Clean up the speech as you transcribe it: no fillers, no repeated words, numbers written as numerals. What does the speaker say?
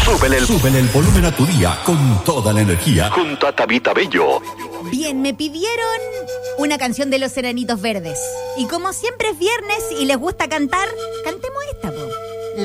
Súbele el volumen a tu día con toda la energía. Junto a Tabita Bello. Bien, me pidieron una canción de Los Enanitos Verdes. Y como siempre es viernes y les gusta cantar, cantemos esta, po.